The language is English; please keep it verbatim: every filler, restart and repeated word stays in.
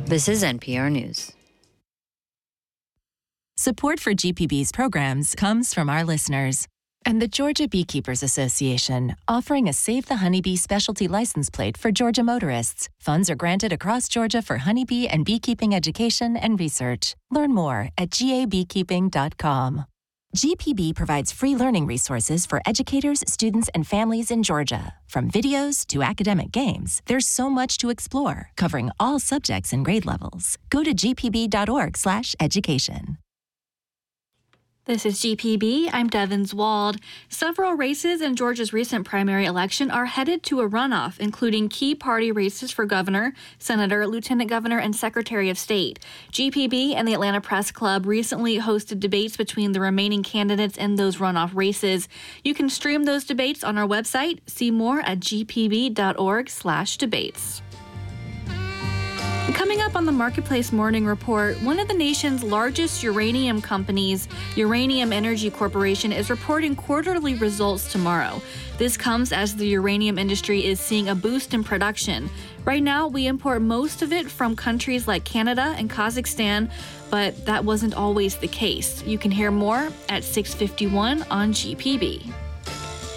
This is N P R News. Support for G P B's programs comes from our listeners and the Georgia Beekeepers Association, offering a Save the Honeybee specialty license plate for Georgia motorists. Funds are granted across Georgia for honeybee and beekeeping education and research. Learn more at G A beekeeping dot com. G P B provides free learning resources for educators, students, and families in Georgia. From videos to academic games, there's so much to explore, covering all subjects and grade levels. Go to g p b dot org slash education. This is G P B. I'm Devins Wald. Several races in Georgia's recent primary election are headed to a runoff, including key party races for governor, senator, lieutenant governor, and secretary of state. G P B and the Atlanta Press Club recently hosted debates between the remaining candidates in those runoff races. You can stream those debates on our website. See more at g p b dot org slash debates. Coming up on the Marketplace Morning Report, one of the nation's largest uranium companies, Uranium Energy Corporation, is reporting quarterly results tomorrow. This comes as the uranium industry is seeing a boost in production. Right now, we import most of it from countries like Canada and Kazakhstan, but that wasn't always the case. You can hear more at six fifty-one on G P B.